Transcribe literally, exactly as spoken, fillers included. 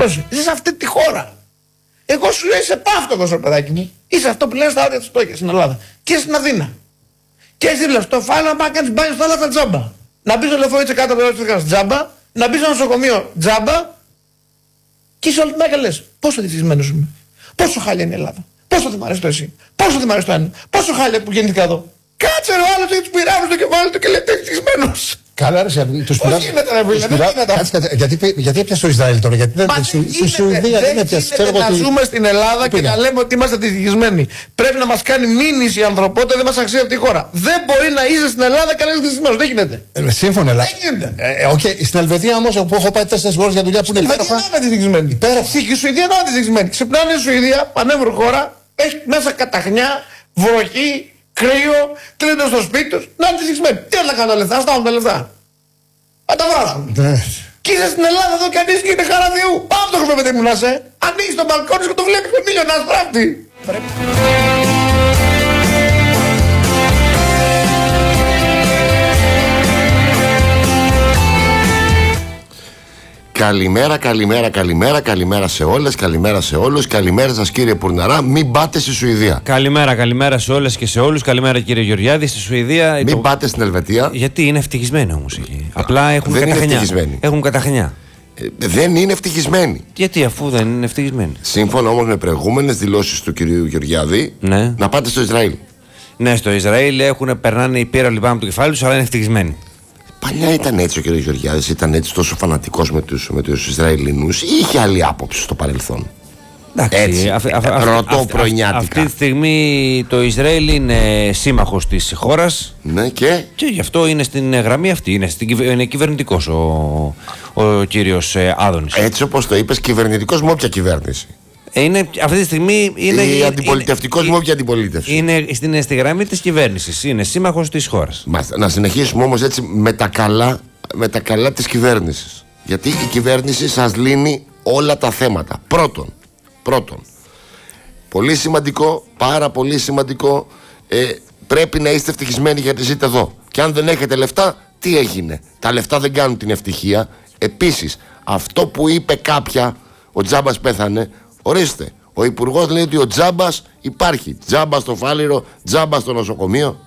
ευτυχισμένος. Είσαι σε αυτή τη χώρα. Εγώ σου λέω είσαι πάυτοκος, ρε παιδάκι μου. Είσαι αυτό που λένε στα όρια της φτώχειας στην Ελλάδα. Και στην Αθήνα. Και εσύ λες το φάλα να κάνει μπάνιο στα άλλα τζάμπα. Να μπει στο λεωφορείο κάτω από το τζάμπα. Να μπει στο νοσοκομείο τζάμπα. Και είσαι όλη τη μέρα λες πόσο ευτυχισμένος είμαι. Πόσο χάλια είναι η Ελλάδα. Πόσο δεν μ' αρέσει το εσύ. Πόσο δεν μ' αρέσει το ένα. Πόσο χάλια που γεννήθηκα εδώ. Κάτσε ρε ο άλλος έχει τους πειράβους στο κεφάλι του και λέει ευτυχισμένος. Καλά, ρε, τους πειράβους. Γιατί, γιατί έπιασε το Ισραήλ τώρα, γιατί δεν στη Σουηδία δεν έπιασε. Δεν να ζούμε στην Ελλάδα και να λέμε ότι είμαστε ευτυχισμένοι. Πρέπει να μας κάνει μήνυση η ανθρωπότητα, δεν μας αξίζει αυτή η χώρα. Δεν μπορεί να είσαι στην Ελλάδα και να είσαι ευτυχισμένος. Δεν γίνεται. Σύμφωνα, αλλά. Οκ, στην Ελβετία όμως που έχω πάει τέσσερις φορές για δουλειά που είναι υπέροχα. Η Σουηδία δεν είναι ευτυχισμένη. Ξυπνάνε η Σουηδία, πανέμορφη χώρα, έχει μέσα καταχνιά, βροχή. Κρύο, κλείνω στο σπίτι τους, να είναι ευτυχισμένοι. Τι να κάνουν τα λεφτά, στάουν τα λεφτά. Θα τα βράσουν. Και είσαι στην Ελλάδα εδώ και ανείς και είναι χαρά Θεού. Πάμε το χρόνο παιδί μου να σε. Ανοίγεις τον μπαλκόνι και το βλέπεις τον ήλιο να σπράφτει. Καλημέρα, καλημέρα, καλημέρα, καλημέρα σε όλες, καλημέρα σε όλους. Καλημέρα σας κύριε Πουρναρά, μην πάτε στη Σουηδία. Καλημέρα, καλημέρα σε όλες και σε όλους. Καλημέρα κύριε Γεωργιάδη, στη Σουηδία. Μην το... πάτε στην Ελβετία. Γιατί είναι ευτυχισμένοι όμως εκεί. Απλά έχουν δεν καταχνιά. Είναι έχουν καταχνιά. Ε, δεν είναι ευτυχισμένοι. Γιατί αφού δεν είναι ευτυχισμένοι. Σύμφωνα όμως με προηγούμενες δηλώσεις του κυρίου Γεωργιάδη, ναι. να πάτε στο Ισραήλ. Ναι, στο Ισραήλ έχουν, περνάνε η πύρα λοιπόν από το κεφάλι τους, αλλά είναι ευτυχισμένοι. Παλιά ήταν έτσι ο κ. Γεωργιάδης, ήταν έτσι τόσο φανατικός με τους, με τους Ισραηλινούς ή είχε άλλη άποψη στο παρελθόν? Εντάξει, έτσι, αυ, αυ, ρωτώ αυ, πρωινιάτικα. Αυτή τη στιγμή το Ισραήλ είναι σύμμαχος της χώρας, ναι, και... και γι' αυτό είναι στην γραμμή αυτή, είναι, στην, είναι κυβερνητικός ο, ο κύριος Άδωνης. Έτσι όπως το είπες, κυβερνητικός με όποια κυβέρνηση. Είναι, αυτή τη στιγμή είναι. Ή αντιπολιτευτικός με όποια αντιπολίτευση. Είναι, είναι στη γραμμή της κυβέρνησης. Είναι σύμμαχος της χώρας. Μάλιστα. Να συνεχίσουμε όμως έτσι με τα καλά, με τα καλά της κυβέρνησης. Γιατί η κυβέρνηση σας λύνει όλα τα θέματα. Πρώτον, πρώτον πολύ σημαντικό, πάρα πολύ σημαντικό, ε, πρέπει να είστε ευτυχισμένοι γιατί ζείτε εδώ. Και αν δεν έχετε λεφτά, τι έγινε? Τα λεφτά δεν κάνουν την ευτυχία. Επίσης, αυτό που είπε κάποια, ο Τζάμπας πέθανε. Ορίστε, ο υπουργός λέει ότι ο Τζάμπας υπάρχει. Τζάμπα στο Φάληρο, Τζάμπα στο νοσοκομείο.